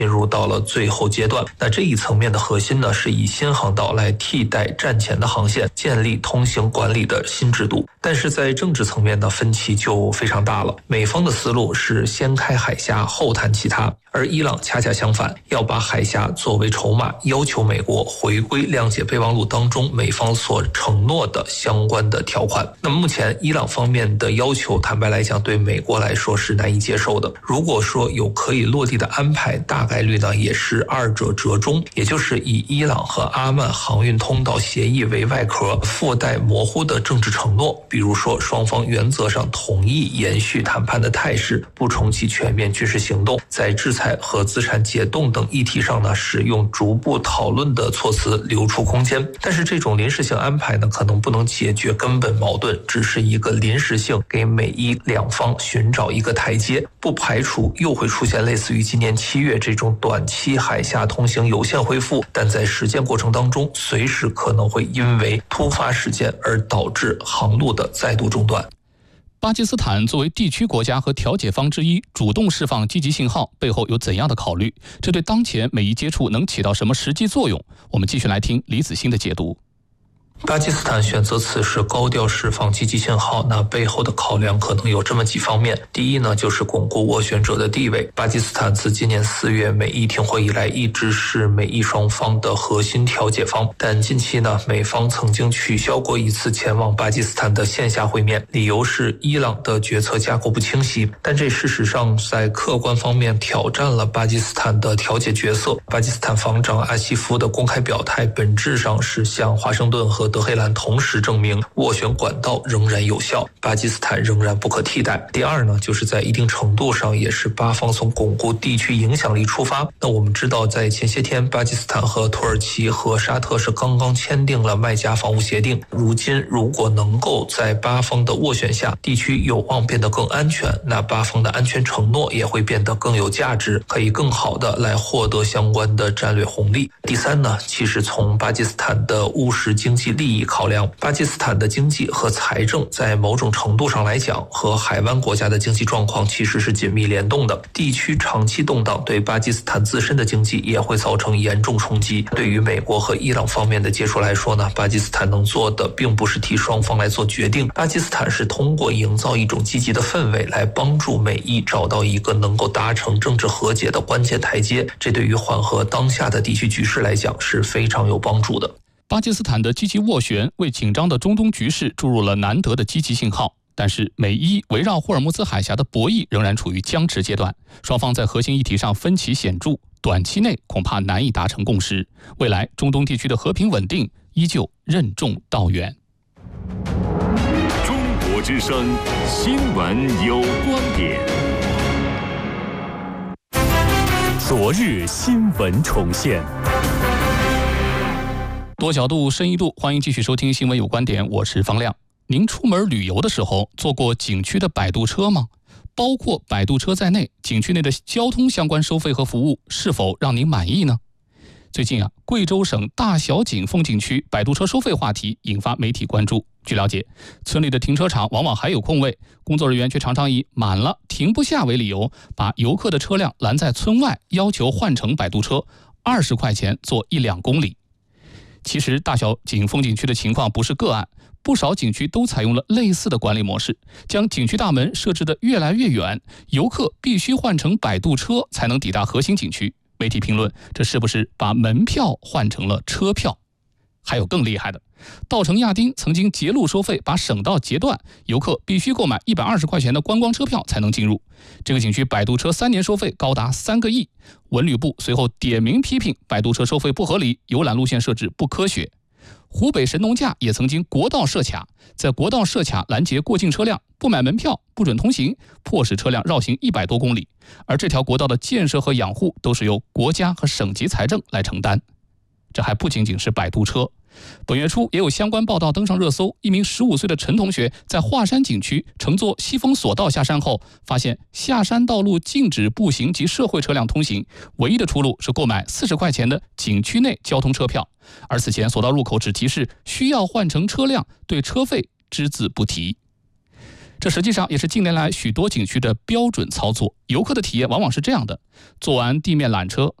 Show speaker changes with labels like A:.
A: 进入到了最后阶段。那这一层面的核心呢，是以新航道来替代战前的航线，建立通行管理的新制度。但是在政治层面的分歧就非常大了，美方的思路是先开海峡后谈其他，而伊朗恰恰相反，要把海峡作为筹码，要求美国回归谅解备忘录当中美方所承诺的相关的条款。那么目前伊朗方面的要求，坦白来讲对美国来说是难以接受的。如果说有可以落地的安排，大概率呢也是二者折中，也就是以伊朗和阿曼航运通道协议为外壳，附带模糊的政治承诺，比如说双方原则上同意延续谈判的态势，不重启全面军事行动，在制裁和资产解冻等议题上呢，使用逐步讨论的措辞留出空间。但是这种临时性安排呢，可能不能解决根本矛盾，只是一个临时性，给美伊两方寻找一个台阶，不排除又会出现类似于今年7月这种短期海峡通行有限恢复，但在实践过程当中，随时可能会因为突发事件而导致航路的再度中断。
B: 巴基斯坦作为地区国家和调解方之一，主动释放积极信号，背后有怎样的考虑？这对当前美伊接触能起到什么实际作用？我们继续来听李子欣的解读。
A: 巴基斯坦选择此时高调释放积极信号，那背后的考量可能有这么几方面。第一呢，就是巩固斡旋者的地位。巴基斯坦自今年4月美伊停火以来，一直是美伊双方的核心调解方。但近期呢，美方曾经取消过一次前往巴基斯坦的线下会面，理由是伊朗的决策架构不清晰。但这事实上在客观方面挑战了巴基斯坦的调解角色。巴基斯坦防长阿西夫的公开表态，本质上是向华盛顿和德黑兰同时证明斡旋管道仍然有效，巴基斯坦仍然不可替代。第二呢，就是在一定程度上也是巴方从巩固地区影响力出发。那我们知道在前些天巴基斯坦和土耳其和沙特是刚刚签订了麦加防务协定，如今如果能够在巴方的斡旋下，地区有望变得更安全，那巴方的安全承诺也会变得更有价值，可以更好的来获得相关的战略红利。第三呢，其实从巴基斯坦的务实经济利益考量，巴基斯坦的经济和财政在某种程度上来讲，和海湾国家的经济状况其实是紧密联动的。地区长期动荡对巴基斯坦自身的经济也会造成严重冲击。对于美国和伊朗方面的接触来说呢，巴基斯坦能做的并不是替双方来做决定，巴基斯坦是通过营造一种积极的氛围来帮助美伊找到一个能够达成政治和解的关键台阶，这对于缓和当下的地区局势来讲是非常有帮助的。
B: 巴基斯坦的积极斡旋为紧张的中东局势注入了难得的积极信号，但是美伊围绕霍尔木兹海峡的博弈仍然处于僵持阶段，双方在核心议题上分歧显著，短期内恐怕难以达成共识，未来中东地区的和平稳定依旧任重道远。
C: 中国之声，新闻有观点。昨日新闻重现。
B: 多角度深一度，欢迎继续收听新闻有观点，我是方亮。您出门旅游的时候坐过景区的摆渡车吗？包括摆渡车在内，景区内的交通相关收费和服务是否让您满意呢？最近贵州省大小井风景区摆渡车收费话题引发媒体关注。据了解，村里的停车场往往还有空位，工作人员却常常以满了停不下为理由，把游客的车辆拦在村外，要求换乘摆渡车，20块钱坐1-2公里。其实大小井风景区的情况不是个案，不少景区都采用了类似的管理模式，将景区大门设置得越来越远，游客必须换乘摆渡车才能抵达核心景区。媒体评论，这是不是把门票换成了车票？还有更厉害的，稻城亚丁曾经截路收费，把省道截断，游客必须购买120块钱的观光车票才能进入。这个景区摆渡车3年收费高达3个亿，文旅部随后点名批评摆渡车收费不合理，游览路线设置不科学。湖北神农架也曾经国道设卡，在国道设卡拦截过境车辆，不买门票不准通行，迫使车辆绕行100多公里，而这条国道的建设和养护都是由国家和省级财政来承担。这还不仅仅是摆渡车，本月初也有相关报道登上热搜。一名15岁的陈同学在华山景区乘坐西风索道下山后，发现下山道路禁止步行及社会车辆通行，唯一的出路是购买40块钱的景区内交通车票，而此前索道入口只提示需要换乘车辆，对车费只字不提。 这实际上也是近年来许多景区的标准操作。游客的体验往往是这样的：坐完地面缆车，